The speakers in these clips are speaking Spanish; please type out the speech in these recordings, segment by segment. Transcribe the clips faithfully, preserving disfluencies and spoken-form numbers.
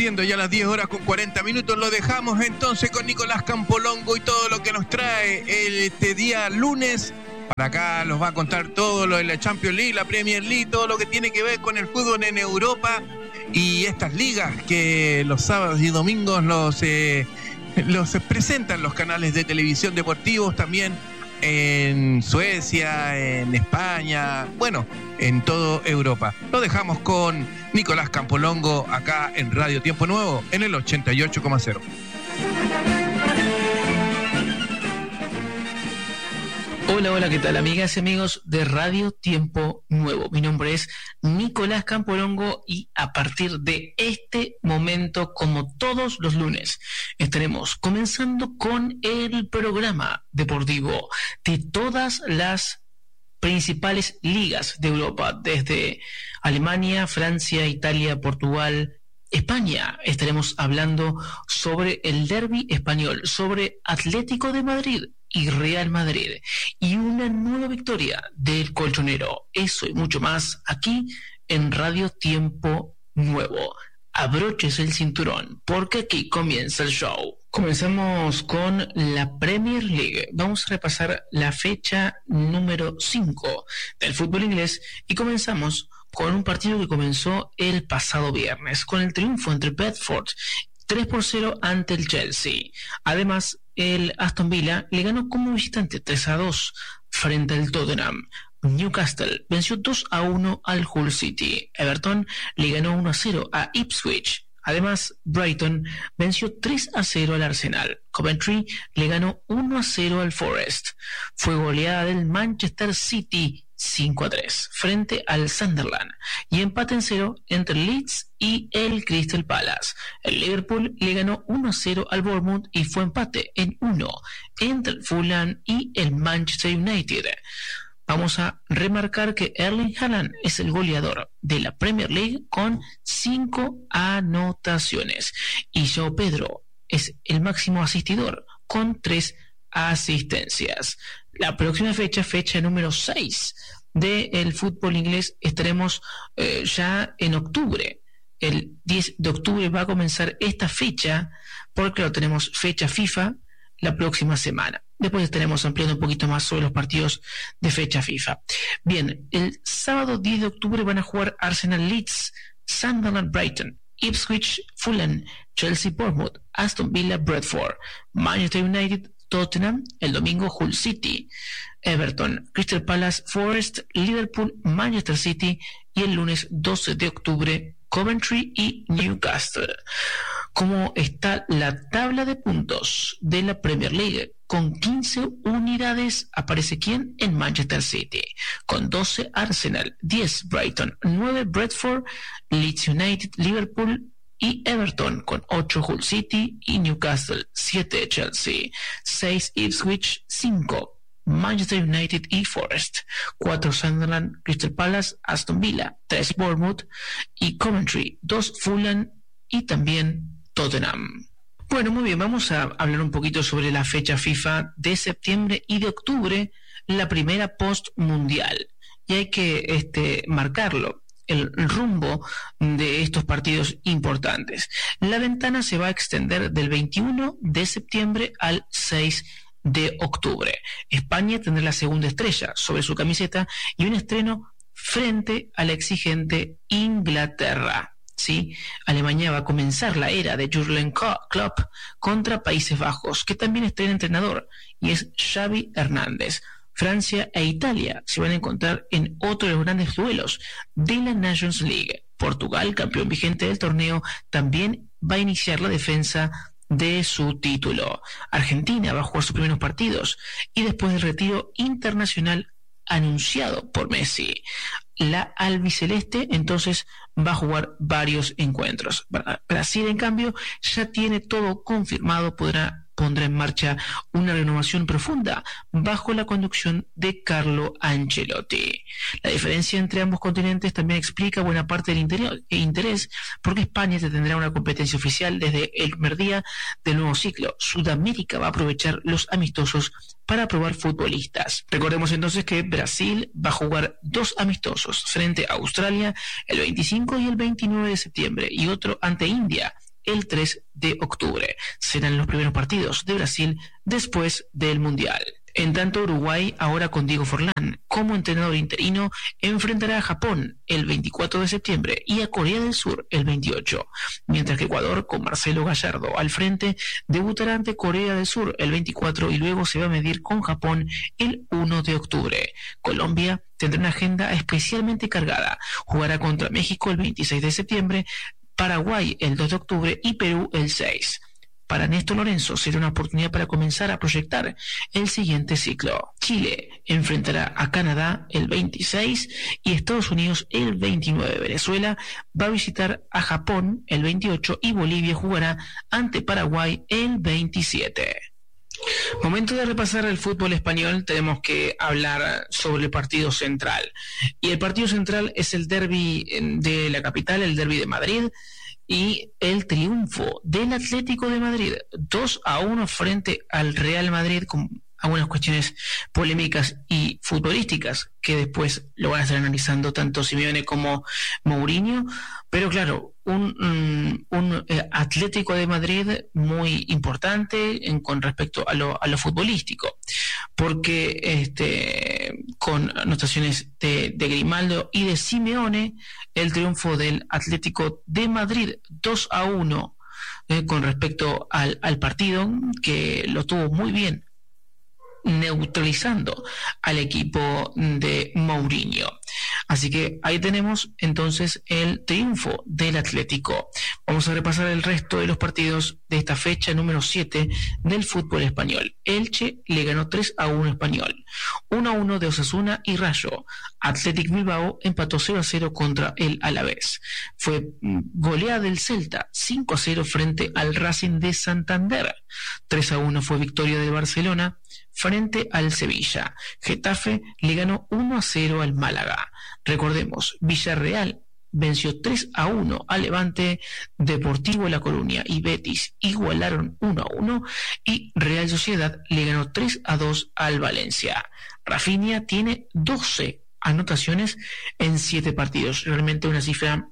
Siendo ya las diez horas con cuarenta minutos, lo dejamos entonces con Nicolás Campolongo y todo lo que nos trae el, este día lunes. Para acá nos va a contar todo lo de la Champions League, la Premier League, todo lo que tiene que ver con el fútbol en Europa y estas ligas que los sábados y domingos los, eh, los presentan los canales de televisión deportivos también en Suecia, en España, bueno, en toda Europa. Lo dejamos con Nicolás Campolongo acá en Radio Tiempo Nuevo en el ochenta y ocho coma cero. Hola, hola, ¿qué tal, amigas y amigos de Radio Tiempo Nuevo? Mi nombre es Nicolás Campolongo y a partir de este momento, como todos los lunes, estaremos comenzando con el programa deportivo de todas las principales ligas de Europa, desde Alemania, Francia, Italia, Portugal, España. Estaremos hablando sobre el derbi español, sobre Atlético de Madrid y Real Madrid y una nueva victoria del colchonero. Eso y mucho más aquí en Radio Tiempo Nuevo. Abróchese el cinturón porque aquí comienza el show. Comenzamos con la Premier League. Vamos a repasar la fecha número cinco del fútbol inglés y comenzamos con un partido que comenzó el pasado viernes con el triunfo entre Bedford tres por cero ante el Chelsea. Además, el Aston Villa le ganó como visitante tres a dos frente al Tottenham. Newcastle venció dos a uno al Hull City. Everton le ganó uno a cero a Ipswich. Además, Brighton venció tres a cero al Arsenal. Coventry le ganó uno a cero al Forest. Fue goleada del Manchester City cinco a tres frente al Sunderland y empate en cero entre Leeds y el Crystal Palace. El Liverpool le ganó uno a cero al Bournemouth y fue empate en uno entre el Fulham y el Manchester United. Vamos a remarcar que Erling Haaland es el goleador de la Premier League con cinco anotaciones y João Pedro es el máximo asistidor con tres asistencias. La próxima fecha, fecha número seis del fútbol inglés, estaremos eh, ya en octubre. El diez de octubre va a comenzar esta fecha porque lo tenemos fecha FIFA la próxima semana. Después estaremos ampliando un poquito más sobre los partidos de fecha FIFA. Bien, el sábado diez de octubre van a jugar Arsenal Leeds, Sunderland Brighton, Ipswich Fulham, Chelsea Bournemouth, Aston Villa Bradford, Manchester United Tottenham, el domingo Hull City, Everton, Crystal Palace, Forest, Liverpool, Manchester City y el lunes doce de octubre Coventry y Newcastle. ¿Cómo está la tabla de puntos de la Premier League? Con quince unidades aparece ¿quién? En Manchester City. Con doce Arsenal, diez Brighton, nueve Bradford, Leeds United, Liverpool y Everton. Con ocho Hull City y Newcastle, siete Chelsea, seis Ipswich, cinco Manchester United y Forest, cuatro Sunderland, Crystal Palace, Aston Villa, tres Bournemouth y Coventry, dos Fulham y también Tottenham. Bueno, muy bien, vamos a hablar un poquito sobre la fecha FIFA de septiembre y de octubre, la primera post-mundial. Y hay que este, marcarlo, el rumbo de estos partidos importantes. La ventana se va a extender del veintiuno de septiembre al seis de octubre. España tendrá la segunda estrella sobre su camiseta y un estreno frente a la exigente Inglaterra. Sí, Alemania va a comenzar la era de Jürgen Klopp contra Países Bajos, que también está en entrenador, y es Xavi Hernández. Francia e Italia se van a encontrar en otro de los grandes duelos de la Nations League. Portugal, campeón vigente del torneo, también va a iniciar la defensa de su título. Argentina va a jugar sus primeros partidos y después del retiro internacional anunciado por Messi, la albiceleste entonces va a jugar varios encuentros. Brasil, en cambio, ya tiene todo confirmado, podrá pondrá en marcha una renovación profunda bajo la conducción de Carlo Ancelotti. La diferencia entre ambos continentes también explica buena parte del interior, e interés, porque España tendrá una competencia oficial desde el primer día del nuevo ciclo. Sudamérica va a aprovechar los amistosos para probar futbolistas. Recordemos entonces que Brasil va a jugar dos amistosos frente a Australia el veinticinco y el veintinueve de septiembre y otro ante India el tres de octubre. Serán los primeros partidos de Brasil después del Mundial. En tanto, Uruguay, ahora con Diego Forlán como entrenador interino, enfrentará a Japón el veinticuatro de septiembre y a Corea del Sur el veintiocho, mientras que Ecuador, con Marcelo Gallardo al frente, debutará ante Corea del Sur el veinticuatro y luego se va a medir con Japón el uno de octubre. Colombia tendrá una agenda especialmente cargada. Jugará contra México el veintiséis de septiembre, Paraguay el dos de octubre y Perú el seis. Para Néstor Lorenzo será una oportunidad para comenzar a proyectar el siguiente ciclo. Chile enfrentará a Canadá el veintiséis y Estados Unidos el veintinueve. Venezuela va a visitar a Japón el veintiocho y Bolivia jugará ante Paraguay el veintisiete. Momento de repasar el fútbol español. Tenemos que hablar sobre el partido central. Y el partido central es el derbi de la capital, el derbi de Madrid, y el triunfo del Atlético de Madrid dos a uno frente al Real Madrid, con algunas cuestiones polémicas y futbolísticas que después lo van a estar analizando tanto Simeone como Mourinho, pero claro, un, un, un eh, Atlético de Madrid muy importante en, con respecto a lo, a lo futbolístico, porque este, con anotaciones de, de Grimaldo y de Simeone, el triunfo del Atlético de Madrid dos a uno eh, con respecto al, al partido, que lo tuvo muy bien, neutralizando al equipo de Mourinho. Así que ahí tenemos entonces el triunfo del Atlético. Vamos a repasar el resto de los partidos de esta fecha número siete del fútbol español. Elche le ganó tres a uno a Español, uno a uno de Osasuna y Rayo. Athletic Bilbao empató cero a cero contra el Alavés. Fue goleada del Celta cinco a cero frente al Racing de Santander. tres a uno fue victoria del Barcelona frente al Sevilla. Getafe le ganó uno a cero al Málaga. Recordemos, Villarreal venció tres a uno al Levante, Deportivo La Coruña y Betis igualaron uno a uno y Real Sociedad le ganó tres a dos al Valencia. Rafinha tiene doce anotaciones en siete partidos, realmente una cifra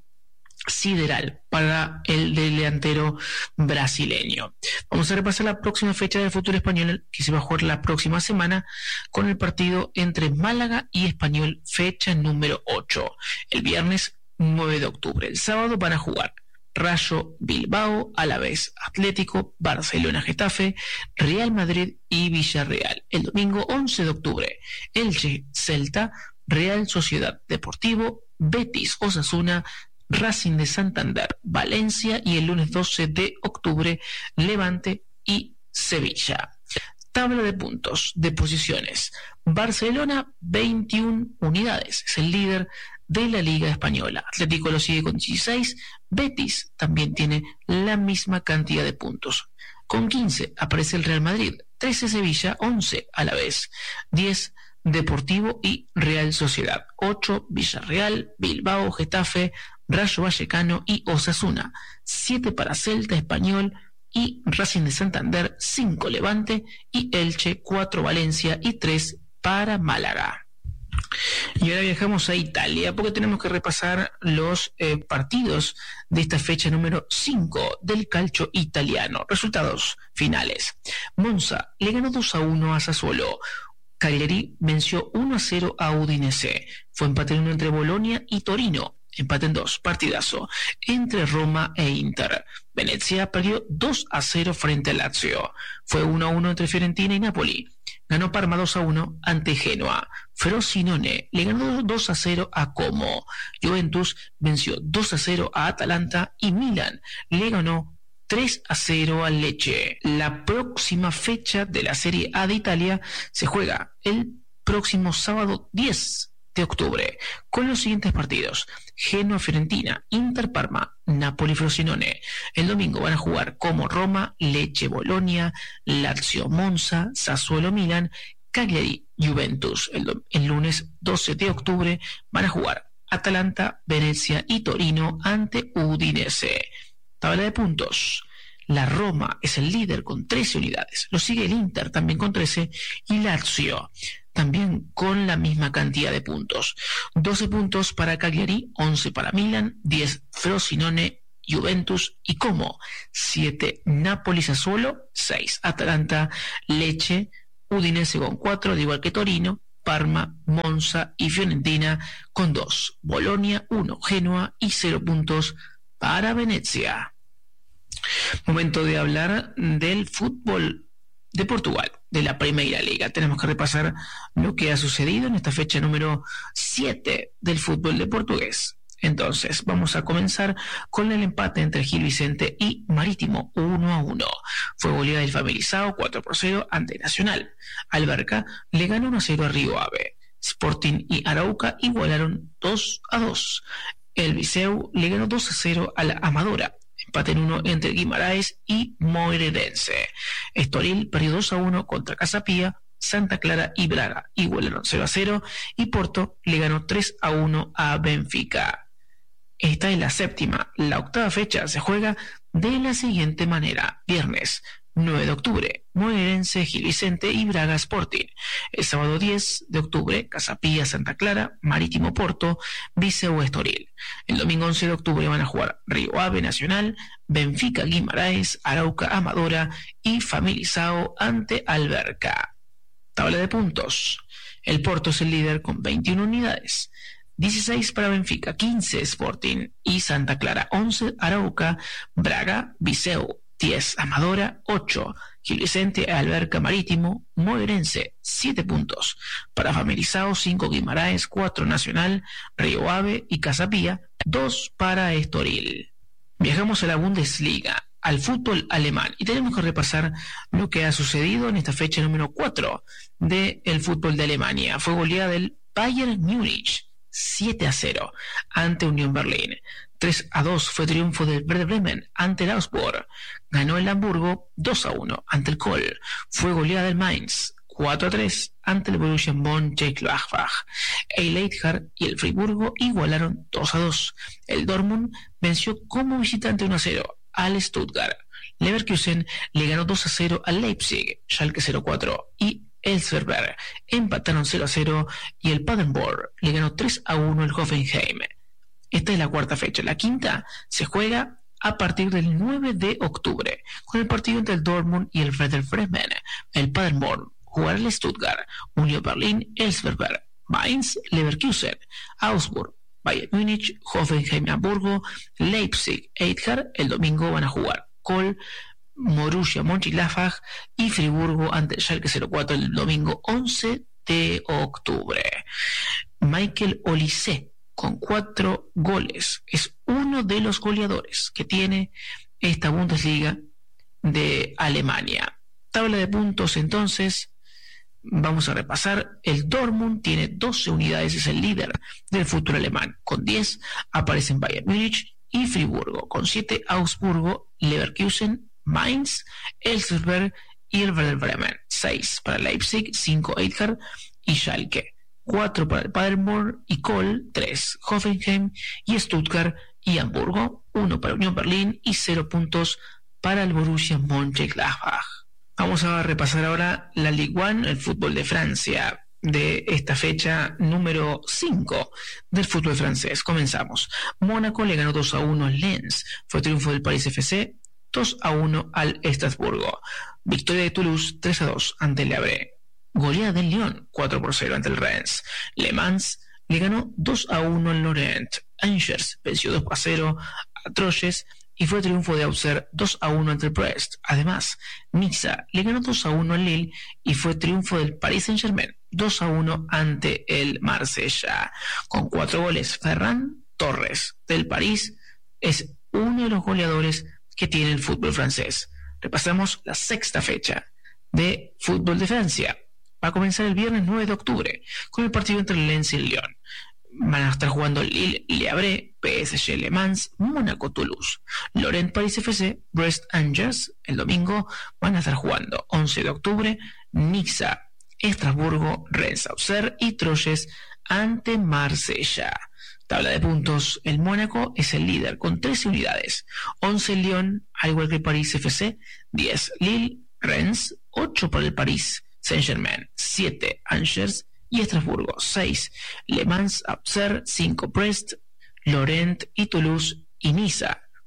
sideral para el delantero brasileño. Vamos a repasar la próxima fecha del fútbol español, que se va a jugar la próxima semana con el partido entre Málaga y Español, fecha número ocho, el viernes nueve de octubre. El sábado van a jugar Rayo, Bilbao, Alavés, Atlético, Barcelona, Getafe, Real Madrid y Villarreal. El domingo once de octubre, Elche, Celta, Real Sociedad, Deportivo, Betis, Osasuna, Racing de Santander, Valencia, y el lunes doce de octubre, Levante y Sevilla. Tabla de puntos, de posiciones. Barcelona, veintiuna unidades, es el líder de la Liga Española. Atlético lo sigue con dieciséis, Betis también tiene la misma cantidad de puntos. Con quince aparece el Real Madrid, trece Sevilla, once Alavés, diez Deportivo y Real Sociedad, ocho Villarreal, Bilbao, Getafe, Rayo Vallecano y Osasuna, siete para Celta, Español y Racing de Santander, cinco Levante y Elche, cuatro Valencia y tres para Málaga. Y ahora viajamos a Italia porque tenemos que repasar los eh, partidos de esta fecha número cinco del calcio italiano. Resultados finales. Monza le ganó dos a uno a Sassuolo. Cagliari venció uno a cero a Udinese. Fue empate en uno entre Bolonia y Torino. Empate en dos, partidazo entre Roma e Inter. Venezia perdió dos a cero frente a Lazio. Fue uno a uno entre Fiorentina y Napoli. Ganó Parma dos a uno ante Genoa. Frosinone le ganó dos a cero a Como. Juventus venció dos a cero a Atalanta y Milan le ganó tres a cero al Lecce. La próxima fecha de la Serie A de Italia se juega el próximo sábado diez de octubre con los siguientes partidos: Genoa Fiorentina, Inter Parma, Napoli Frosinone. El domingo van a jugar Como Roma, Lecce Bolonia, Lazio Monza, Sassuolo Milan, Cagliari Juventus. El, el lunes doce de octubre van a jugar Atalanta, Venezia y Torino ante Udinese. Tabla de puntos. La Roma es el líder con trece unidades. Lo sigue el Inter también con trece y Lazio también con la misma cantidad de puntos. doce puntos para Cagliari, once para Milan, diez Frosinone, Juventus y Como. siete Napoli Sassuolo. seis Atalanta Lecce. Udinese con cuatro, al igual que Torino. Parma, Monza y Fiorentina con dos. Bolonia uno, Genoa y cero puntos para Venecia. Momento de hablar del fútbol de Portugal, de la Primeira Liga. Tenemos que repasar lo que ha sucedido en esta fecha número siete del fútbol de portugués. Entonces, vamos a comenzar con el empate entre Gil Vicente y Marítimo, uno a uno. Fue goleada del Famalicão cuatro por cero ante Nacional. Alverca le ganó uno a cero a Río Ave. Sporting y Arauca igualaron dos a dos. El Viseu le ganó dos a cero a la Amadora. Empate en uno entre Guimarães y Moreirense. Estoril perdió dos a uno contra Casapía. Santa Clara y Braga igualaron cero a cero. Y Porto le ganó tres a uno a Benfica. Esta es la séptima. La octava fecha se juega de la siguiente manera. Viernes nueve de octubre, Moreirense, Gil Vicente y Braga Sporting. El sábado diez de octubre, Casapía, Santa Clara, Marítimo Porto, Viseu Estoril. El domingo once de octubre van a jugar Río Ave Nacional, Benfica Guimarães, Arauca Amadora y Famalicão ante Alverca. Tabla de puntos. El Porto es el líder con veintiuna unidades. dieciséis para Benfica, quince Sporting y Santa Clara, once Arauca, Braga, Viseu, diez Amadora, ocho Gil Vicente, Alverca, Marítimo, Moreirense, siete puntos. Para Famalicão, cinco Guimarães, cuatro Nacional, Río Ave y Casapía, dos para Estoril. Viajamos a la Bundesliga, al fútbol alemán, y tenemos que repasar lo que ha sucedido en esta fecha número cuatro del fútbol de Alemania. Fue goleada del Bayern Múnich siete a cero ante Unión Berlín. tres a dos fue triunfo del Werder Bremen ante el Augsburg. Ganó el Hamburgo dos a uno ante el Köln. Fue goleada del Mainz cuatro a tres ante el Borussia Mönchengladbach. El Leipzig y el Friburgo igualaron dos a dos. El Dortmund venció como visitante uno a cero al Stuttgart. Leverkusen le ganó dos a cero al Leipzig. Schalke cero cuatro y Elfsberg empataron cero a cero y el Paderborn le ganó tres a uno al Hoffenheim. Esta es la cuarta fecha. La quinta se juega a partir del nueve de octubre con el partido entre el Dortmund y el Werder Bremen. El Paderborn jugará el Stuttgart, Unión Berlín, Elfsberg, Mainz, Leverkusen, Augsburg, Bayern Múnich, Hoffenheim, Hamburgo, Leipzig, Eintracht. El domingo van a jugar Köln, Borussia Mönchengladbach y Friburgo ante Schalke cero cuatro el domingo once de octubre. Michael Olise con cuatro goles es uno de los goleadores que tiene esta Bundesliga de Alemania. Tabla de puntos entonces. Vamos a repasar. El Dortmund tiene doce unidades, es el líder del fútbol alemán. Con diez aparecen Bayern Múnich y Friburgo. Con siete Augsburgo, Leverkusen, Mainz, Elfsberg y el Werder Bremen. seis para Leipzig, cinco Eintracht y Schalke. cuatro para el Paderborn y Köln, tres Hoffenheim y Stuttgart y Hamburgo, uno para Unión Berlín y cero puntos para el Borussia Mönchengladbach. Vamos a repasar ahora la Ligue uno, el fútbol de Francia, de esta fecha número cinco del fútbol francés. Comenzamos. Mónaco le ganó dos a uno al Lens. Fue triunfo del Paris F C dos a uno al Estrasburgo. Victoria de Toulouse tres a dos ante Le Havre. Goleada del Lyon cuatro por cero ante el Rennes. Le Mans le ganó dos a uno al Lorient. Angers venció dos a cero a Troyes y fue triunfo de Auxerre dos a uno ante el Brest. Además, Niza le ganó dos a uno al Lille y fue triunfo del Paris Saint-Germain dos a uno ante el Marsella. Con cuatro goles, Ferran Torres del París es uno de los goleadores que tiene el fútbol francés. Repasamos la sexta fecha de fútbol de Francia. Va a comenzar el viernes nueve de octubre con el partido entre el Lens y el Lyon. Van a estar jugando Lille, Le Havre, P S G Le Mans, Mónaco Toulouse, Lorient Paris F C, Brest Angers. El domingo van a estar jugando once de octubre Niza, Estrasburgo, Rennes Auxerre y Troyes ante Marsella. Tabla de puntos. El Mónaco es el líder con trece unidades. once Lyon, al igual que París F C. diez Lille, Rennes. ocho para el París Saint-Germain. siete Angers y Estrasburgo. seis Le Mans, Auxerre. cinco Brest, Lorient y Toulouse y Niza.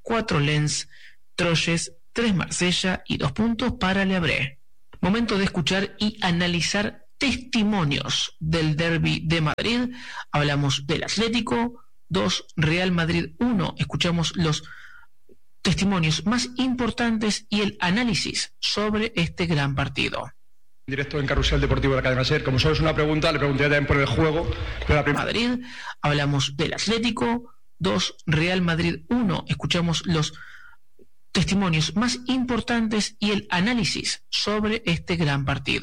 cuatro Lens, Troyes, tres Marsella y dos puntos para Le Havre. Momento de escuchar y analizar testimonios del derbi de Madrid. Hablamos del Atlético, dos Real Madrid, uno. Escuchamos los testimonios más importantes y el análisis sobre este gran partido. Directo en Carrusel Deportivo de la Cadena SER. Como solo es una pregunta, le pregunté también por el juego. Pero la prim- Madrid, hablamos del Atlético, dos Real Madrid, uno. Escuchamos los testimonios más importantes y el análisis sobre este gran partido.